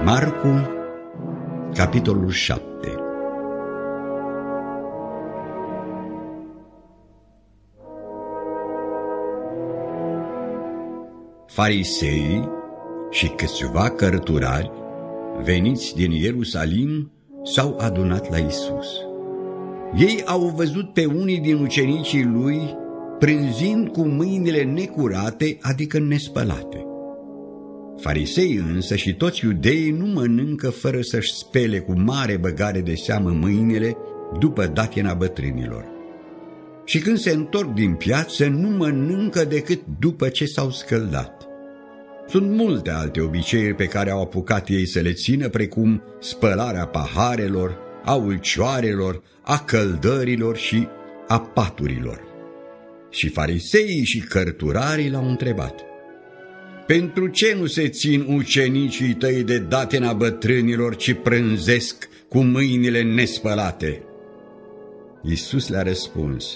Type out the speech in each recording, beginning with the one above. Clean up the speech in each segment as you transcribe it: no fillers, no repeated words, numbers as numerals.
Marcu, capitolul 7. Fariseii și câțiva cărturari, veniți din Ierusalim, s-au adunat la Iisus. Ei au văzut pe unii din ucenicii lui prânzind cu mâinile necurate, adică nespălate. Fariseii însă și toți iudeii nu mănâncă fără să-și spele cu mare băgare de seamă mâinile după datina bătrânilor. Și când se întorc din piață, nu mănâncă decât după ce s-au scăldat. Sunt multe alte obiceiuri pe care au apucat ei să le țină, precum spălarea paharelor, a ulcioarelor, a căldărilor și a paturilor. Și fariseii și cărturarii l-au întrebat: pentru ce nu se țin ucenicii tăi de datina bătrânilor, ci prânzesc cu mâinile nespălate? Iisus le-a răspuns: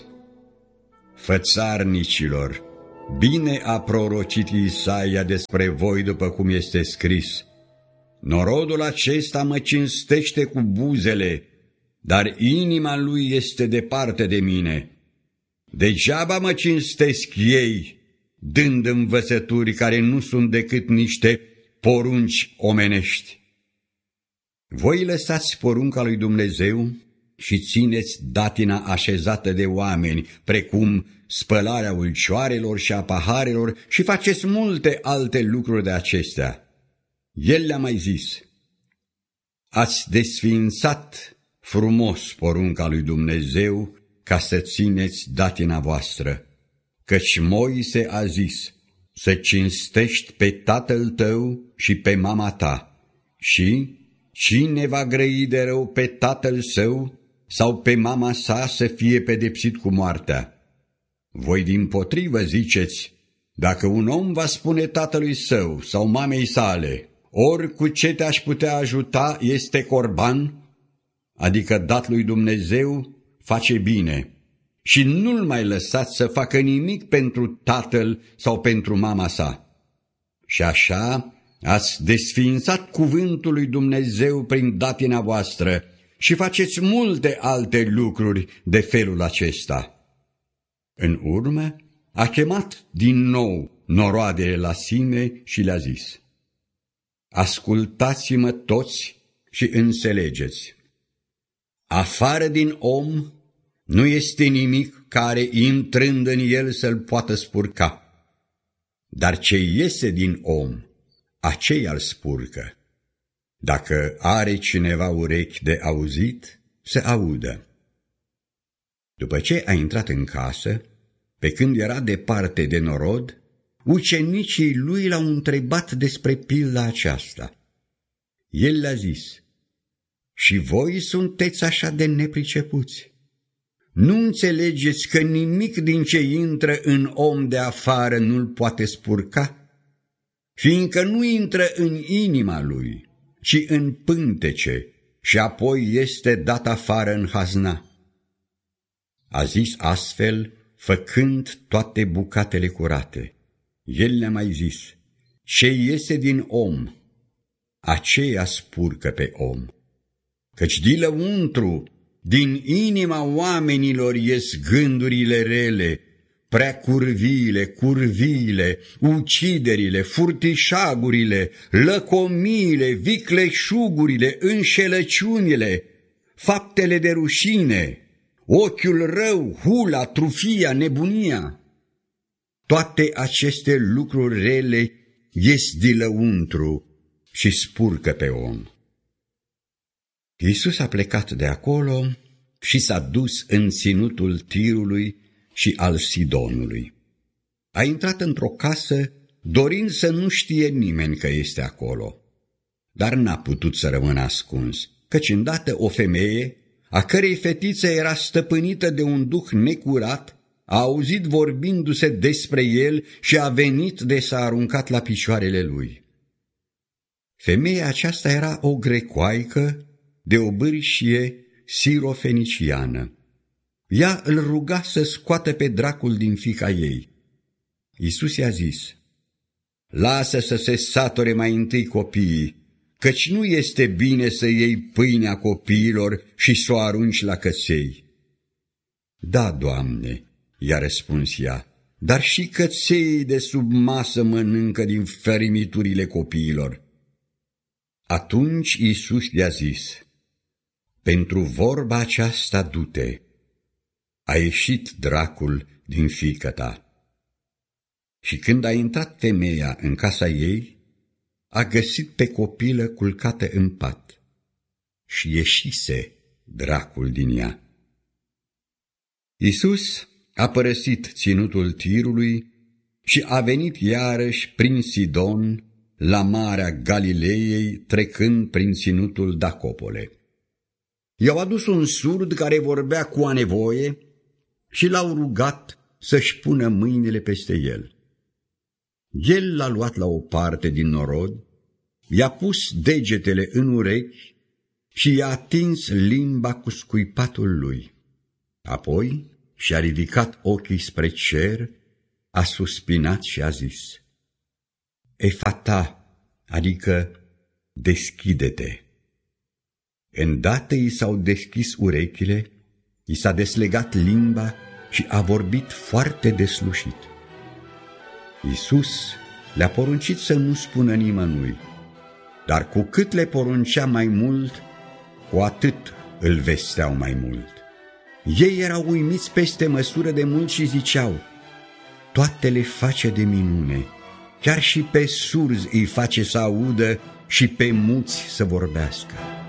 fățarnicilor, bine a prorocit Isaia despre voi după cum este scris: norodul acesta mă cinstește cu buzele, dar inima lui este departe de mine. Degeaba mă cinstesc ei, dând învățături care nu sunt decât niște porunci omenești. Voi lăsați porunca lui Dumnezeu și țineți datina așezată de oameni, precum spălarea ulcioarelor și a paharelor, și faceți multe alte lucruri de acestea. El le-a mai zis: ați desființat frumos porunca lui Dumnezeu ca să țineți datina voastră. Căci Moise a zis: să cinstești pe tatăl tău și pe mama ta, și cine va grăi de rău pe tatăl său sau pe mama sa să fie pedepsit cu moartea. Voi dimpotrivă ziceți: dacă un om va spune tatălui său sau mamei sale: ori cu ce te-aș putea ajuta este corban, adică dat lui Dumnezeu, face bine, și nu-l mai lăsați să facă nimic pentru tatăl sau pentru mama sa. Și așa ați desființat cuvântul lui Dumnezeu prin datina voastră și faceți multe alte lucruri de felul acesta. În urmă a chemat din nou noroadele la sine și le-a zis: ascultați-mă toți și înțelegeți. Afară din om nu este nimic care, intrând în el, să-l poată spurca. Dar ce iese din om, aceea îl spurcă. Dacă are cineva urechi de auzit, să audă. După ce a intrat în casă, pe când era departe de norod, ucenicii lui l-au întrebat despre pilda aceasta. El le-a zis: și voi sunteți așa de nepricepuți? Nu înțelegeți că nimic din ce intră în om de afară nu-l poate spurca? Fiindcă nu intră în inima lui, ci în pântece, și apoi este dat afară în hazna. A zis astfel, făcând toate bucatele curate. El le-a mai zis: ce iese din om, aceea spurcă pe om. Căci din lăuntru, din inima oamenilor ies gândurile rele, curviile, uciderile, furtișagurile, lăcomiile, vicleșugurile, înșelăciunile, faptele de rușine, ochiul rău, hula, trufia, nebunia. Toate aceste lucruri rele ies din lăuntru și spurcă pe om. Iisus a plecat de acolo și s-a dus în ținutul Tirului și al Sidonului. A intrat într-o casă, dorind să nu știe nimeni că este acolo. Dar n-a putut să rămână ascuns, căci îndată o femeie, a cărei fetiță era stăpânită de un duh necurat, a auzit vorbindu-se despre el și a venit de s-a aruncat la picioarele lui. Femeia aceasta era o grecoaică de o bârșie sirofeniciană. Ea îl ruga să scoată pe dracul din fiica ei. Iisus i-a zis: lasă să se sature mai întâi copiii, căci nu este bine să iei pâinea copiilor și să o arunci la căței. Da, Doamne, i-a răspuns ea, dar și căței de sub masă mănâncă din fărimiturile copiilor. Atunci Iisus i-a zis, pentru vorba aceasta du-te, a ieșit dracul din fiică ta. Și când a intrat femeia în casa ei, a găsit pe copilă culcată în pat și ieșise dracul din ea. Iisus a părăsit ținutul Tirului și a venit iarăși prin Sidon la Marea Galileei, trecând prin ținutul Dacopole. I-au adus un surd care vorbea cu a nevoie și l-au rugat să-și pună mâinile peste el. El l-a luat la o parte din norod, i-a pus degetele în urechi și i-a atins limba cu scuipatul lui. Apoi și-a ridicat ochii spre cer, a suspinat și a zis, Efata, adică deschide-te. Îndată i s-au deschis urechile, i s-a deslegat limba și a vorbit foarte deslușit. Iisus le-a poruncit să nu spună nimănui, dar cu cât le poruncea mai mult, cu atât îl vesteau mai mult. Ei erau uimiți peste măsură de mult și ziceau, toate le face de minune, chiar și pe surzi îi face să audă și pe muți să vorbească.